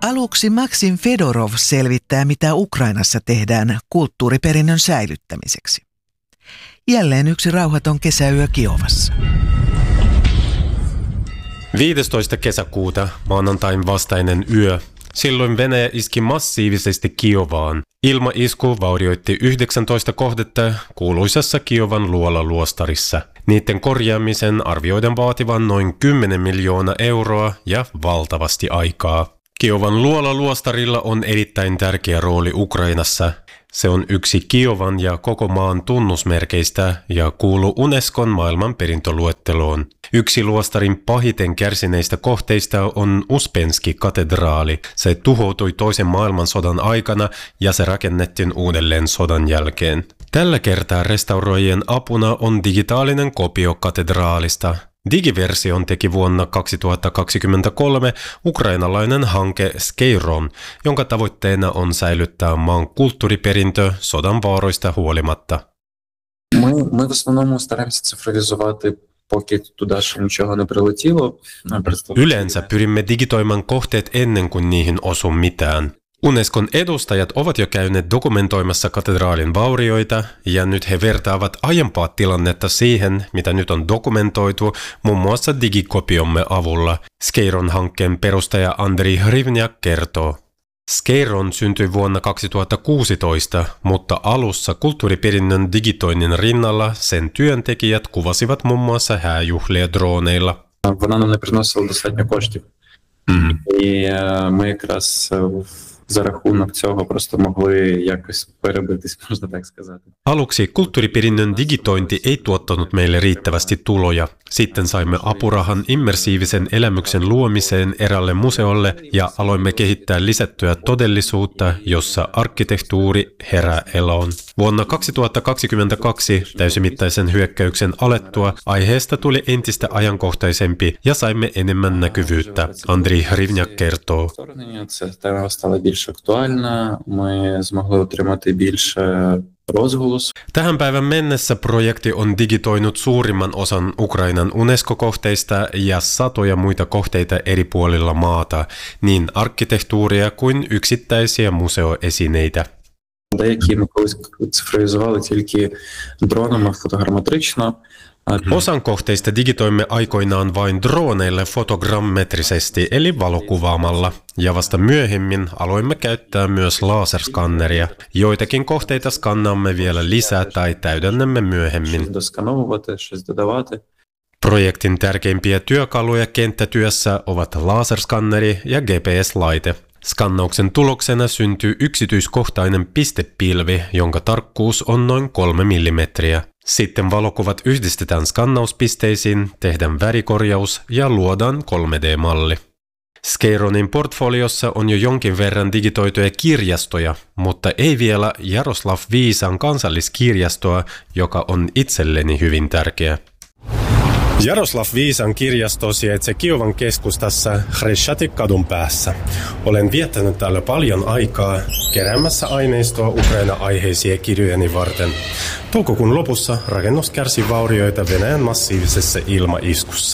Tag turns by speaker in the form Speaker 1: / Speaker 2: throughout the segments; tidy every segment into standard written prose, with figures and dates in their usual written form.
Speaker 1: Aluksi Maksim Fedorov selvittää, mitä Ukrainassa tehdään kulttuuriperinnön säilyttämiseksi. Jälleen yksi rauhaton kesäyö Kiovassa.
Speaker 2: 15. kesäkuuta, maanantain vastainen yö. Silloin Venäjä iski massiivisesti Kiovaan. Ilmaisku vaurioitti 19 kohdetta kuuluisassa Kiovan luola-luostarissa. Niiden korjaamisen arvioidaan vaativan noin 10 miljoonaa euroa ja valtavasti aikaa. Kiovan luola-luostarilla on erittäin tärkeä rooli Ukrainassa. Se on yksi Kiovan ja koko maan tunnusmerkeistä ja kuuluu Unescon maailmanperintöluetteloon. Yksi luostarin pahiten kärsineistä kohteista on Uspenski-katedraali. Se tuhoutui toisen maailmansodan aikana ja se rakennettiin uudelleen sodan jälkeen. Tällä kertaa restauroijien apuna on digitaalinen kopio katedraalista. Digiversion teki vuonna 2023 ukrainalainen hanke Skeiron, jonka tavoitteena on säilyttää maan kulttuuriperintö sodan vaaroista huolimatta.
Speaker 3: Ми в основному стараємося цифровізувати, поки туди ще нічого не прилетіло.
Speaker 2: Yleensä pyrimme digitoimaan kohteet ennen kuin niihin osuu mitään. Unescon edustajat ovat jo käyneet dokumentoimassa katedraalin vaurioita ja nyt he vertaavat aiempaa tilannetta siihen, mitä nyt on dokumentoitu muun muassa digikopiomme avulla. Skeiron hankkeen perustaja Andriy Hrivnyak kertoo. Skeiron syntyi vuonna 2016, mutta alussa kulttuuriperinnön digitoinnin rinnalla sen työntekijät kuvasivat muun muassa hääjuhlia droneilla.
Speaker 3: Вона нам не приносила достатньо коштів. І ми якраз за рахунок цього просто могли якось перебитись, можна так сказати.
Speaker 2: Aluksi kulttuuriperinnön digitointi ei tuottanut meille riittävästi tuloja. Sitten saimme apurahan immersiivisen elämyksen luomiseen eräälle museolle ja aloimme kehittää lisättyä todellisuutta, jossa arkkitehtuuri herää eloon. Vuonna 2022 täysimittaisen hyökkäyksen alettua aiheesta tuli entistä ajankohtaisempi ja saimme enemmän näkyvyyttä, Andriy Hrivnyak kertoo. Tähän päivän mennessä projekti on digitoinut suurimman osan Ukrainan UNESCO-kohteista ja satoja muita kohteita eri puolilla maata, niin arkkitehtuuria kuin yksittäisiä museoesineitä.
Speaker 3: Деякі ми колись цифровізували тільки дронами фотограметрично.
Speaker 2: Osan kohteista digitoimme aikoinaan vain droneille fotogrammetrisesti eli valokuvaamalla, ja vasta myöhemmin aloimme käyttää myös laserskanneria. Joitakin kohteita skannaamme vielä lisää tai täydennämme myöhemmin. Projektin tärkeimpiä työkaluja kenttätyössä ovat laserskanneri ja GPS-laite. Skannauksen tuloksena syntyy yksityiskohtainen pistepilvi, jonka tarkkuus on noin 3 millimetriä. Sitten valokuvat yhdistetään skannauspisteisiin, tehdään värikorjaus ja luodaan 3D-malli. Skeironin portfoliossa on jo jonkin verran digitoituja kirjastoja, mutta ei vielä Jaroslav Viisan kansalliskirjastoa, joka on itselleni hyvin tärkeä. Jaroslav Viisan kirjasto sijaitsee Kiovan keskustassa Hreshchatyk-kadun päässä. Olen viettänyt täällä paljon aikaa keräämässä aineistoa Ukraina-aiheisia kirjojeni varten. Toukokuun lopussa rakennus kärsi vaurioita Venäjän massiivisessa ilmaiskussa.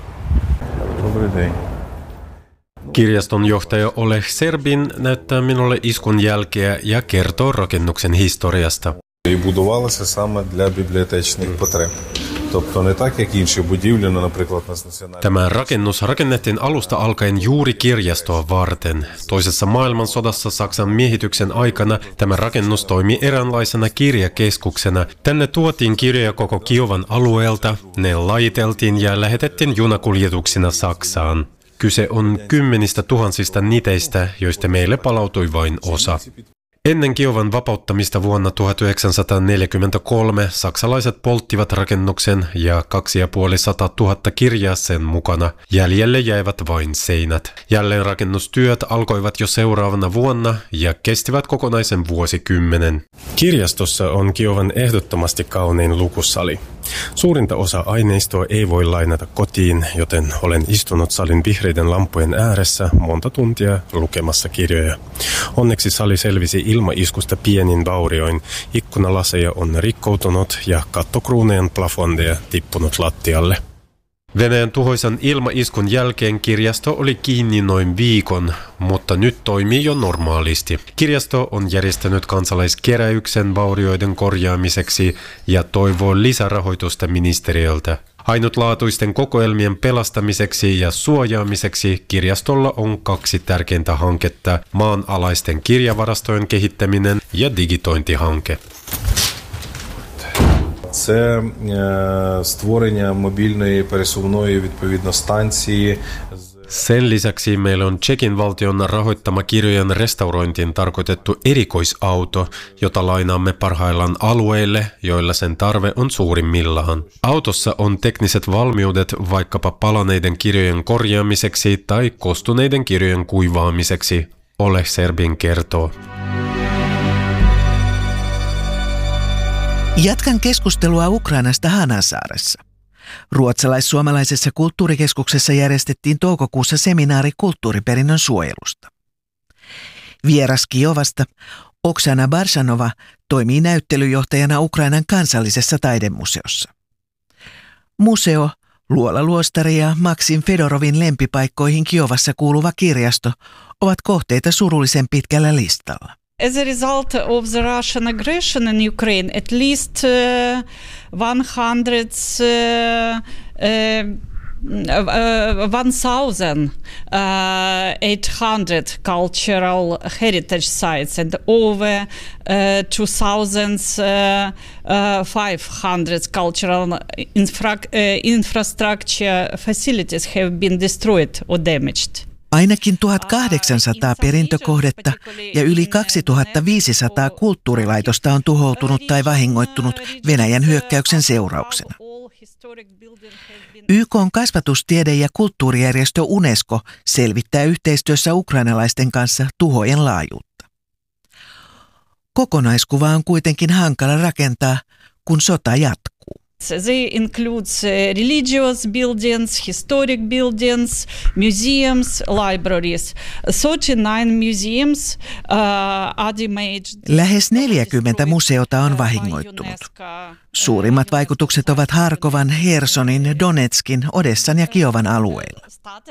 Speaker 2: Kirjaston johtaja Oleg Serbin näyttää minulle iskun jälkeä ja kertoo rakennuksen historiasta.
Speaker 4: І будувалося саме для бібліотечних потреб. Тобто не так, як інші будівлі, наприклад, у нас національна...
Speaker 2: Tämä rakennus rakennettiin alusta alkaen juuri kirjastoa varten. Toisessa maailmansodassa Saksan miehityksen aikana tämä rakennus toimi eräänlaisena kirjakeskuksena. Tänne tuotiin kirjoja koko Kiovan alueelta, ne lajiteltiin ja lähetettiin junakuljetuksina Saksaan. Kyse on 10 000 niteistä, joista meille palautui vain osa. Ennen Kiovan vapauttamista vuonna 1943 saksalaiset polttivat rakennuksen ja 250 000 kirjaa sen mukana. Jäljelle jäivät vain seinät. Jälleenrakennustyöt alkoivat jo seuraavana vuonna ja kestivät kokonaisen vuosikymmenen. Kirjastossa on Kiovan ehdottomasti kaunein lukusali. Suurinta osa aineistoa ei voi lainata kotiin, joten olen istunut salin vihreiden lampujen ääressä monta tuntia lukemassa kirjoja. Onneksi sali selvisi ilmaiskusta pienin vaurioin. Ikkunalaseja on rikkoutunut ja kattokruuneen plafondeja tippunut lattialle. Venäjän tuhoisan ilmaiskun jälkeen kirjasto oli kiinni noin viikon, mutta nyt toimii jo normaalisti. Kirjasto on järjestänyt kansalaiskeräyksen vaurioiden korjaamiseksi ja toivoo lisärahoitusta ministeriöltä. Ainutlaatuisten kokoelmien pelastamiseksi ja suojaamiseksi kirjastolla on 2 tärkeintä hanketta: maanalaisten kirjavarastojen kehittäminen ja digitointihanke.
Speaker 4: Це створення мобільної пересувної відповідно станції.
Speaker 2: Sen lisäksi meillä on Tšekin valtion rahoittama kirjojen restaurointiin tarkoitettu erikoisauto, jota lainaamme parhaillaan alueille, joilla sen tarve on suurimmillaan. Autossa on tekniset valmiudet vaikkapa palaneiden kirjojen korjaamiseksi tai kostuneiden kirjojen kuivaamiseksi, Oleg Serbin kertoo.
Speaker 1: Jatkan keskustelua Ukrainasta Hanasaaressa. Ruotsalais-suomalaisessa kulttuurikeskuksessa järjestettiin toukokuussa seminaari kulttuuriperinnön suojelusta. Vieras Kiovasta, Oksana Barsanova, toimii näyttelyjohtajana Ukrainan kansallisessa taidemuseossa. Museo, Luolaluostari ja Maksim Fedorovin lempipaikkoihin Kiovassa kuuluva kirjasto ovat kohteita surullisen pitkällä listalla.
Speaker 5: As a result of the Russian aggression in Ukraine, at least 1,800 cultural heritage sites and over 2,500 cultural infrastructure facilities have been destroyed or damaged.
Speaker 1: Ainakin 1800 perintökohdetta ja yli 2500 kulttuurilaitosta on tuhoutunut tai vahingoittunut Venäjän hyökkäyksen seurauksena. YK:n kasvatustiede- ja kulttuurijärjestö UNESCO selvittää yhteistyössä ukrainalaisten kanssa tuhojen laajuutta. Kokonaiskuva on kuitenkin hankala rakentaa, kun sota jatkuu.
Speaker 5: They include religious buildings, historic buildings, museums, libraries. 39 museums are damaged.
Speaker 1: Lähes 40 museota on vahingoittunut. Suurimmat vaikutukset ovat Harkovan, Hersonin, Donetskin, Odessan ja Kiovan alueilla.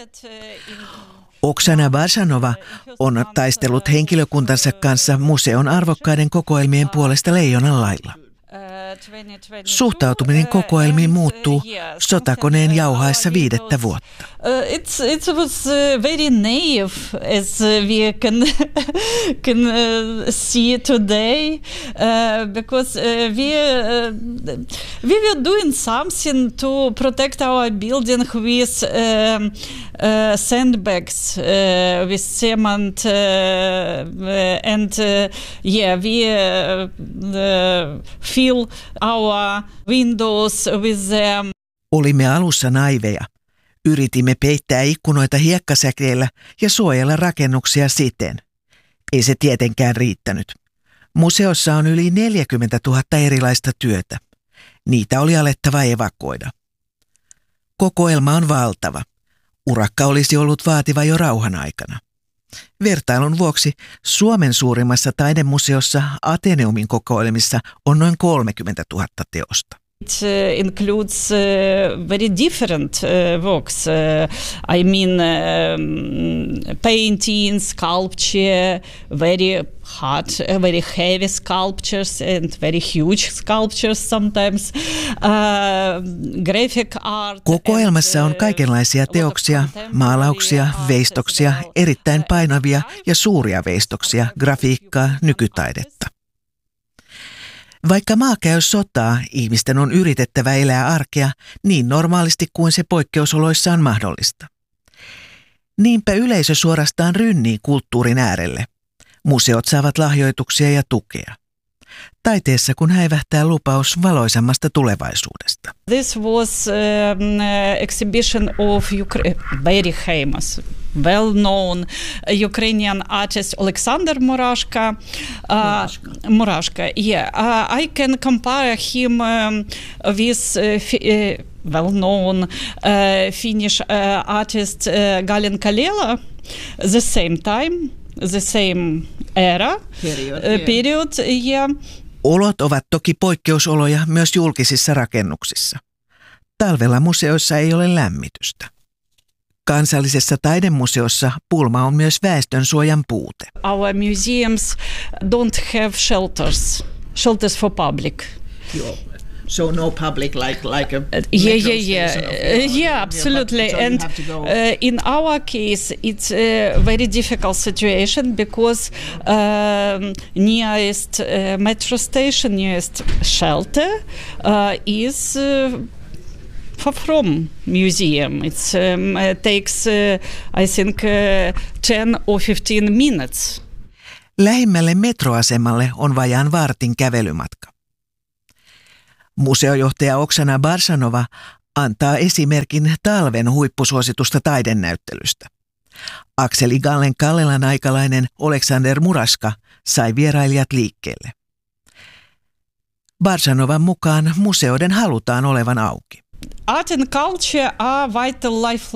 Speaker 1: Oksana Barsanova on taistellut henkilökuntansa kanssa museon arvokkaiden kokoelmien puolesta leijonan lailla. Suhtautuminen kokoelmiin muuttuu sotakoneen jauhaessa 5 vuotta.
Speaker 5: It was very naive, as we can see today, because we were doing something to protect our building with sandbags, with cement, and we fill our windows with them.
Speaker 1: Olimme alussa naiveja. Yritimme peittää ikkunoita hiekkasäkeillä ja suojella rakennuksia siten. Ei se tietenkään riittänyt. Museossa on yli 40 000 erilaista työtä. Niitä oli alettava evakuoida. Kokoelma on valtava. Urakka olisi ollut vaativa jo rauhan aikana. Vertailun vuoksi Suomen suurimmassa taidemuseossa Ateneumin kokoelmissa on noin 30 000 teosta.
Speaker 5: It includes very different works. I mean, painting, sculpture, very hard, very heavy sculptures and very huge sculptures sometimes. Graphic art.
Speaker 1: Kokoelmassa on kaikenlaisia teoksia, maalauksia, veistoksia, erittäin painavia ja suuria veistoksia, grafiikkaa, nykytaidetta. Vaikka maa käy sotaa, ihmisten on yritettävä elää arkea niin normaalisti kuin se poikkeusoloissa on mahdollista. Niinpä yleisö suorastaan rynnii kulttuurin äärelle. Museot saavat lahjoituksia ja tukea. Taiteessa kun häivähtää lupaus valoisammasta tulevaisuudesta.
Speaker 5: This was exhibition of very famous, well-known Ukrainian artist Alexander Murashka. Murashka, yeah. I can compare him with well-known Finnish artist Galin Kalela. The same time, the same era, period, yeah.
Speaker 1: Olot ovat toki poikkeusoloja myös julkisissa rakennuksissa. Talvella museoissa ei ole lämmitystä. Kansallisessa taidemuseossa pulma on myös väestönsuojan puute.
Speaker 5: Our museums don't have shelters for public.
Speaker 1: So no public like a
Speaker 5: Yeah, absolutely. And in our case, it's a very difficult situation because nearest metro station, nearest shelter is far from museum. It takes, I think, 10 or 15 minutes.
Speaker 1: Lähimmälle metroasemalle on vajaan vartin kävelymatka. Museojohtaja Oksana Barsanova antaa esimerkin talven huippusuositusta taidenäyttelystä. Akseli Gallen Kallelan aikalainen Aleksander Muraska sai vierailijat liikkeelle. Barsanovan mukaan museoiden halutaan olevan auki.
Speaker 5: Art and culture are vital lifeline.